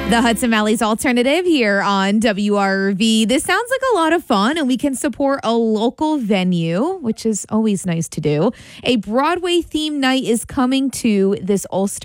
The Hudson Valley's Alternative here on WRV. This sounds like a lot of fun, and we can support a local venue, which is always nice to do. A Broadway theme night is coming to this All-Star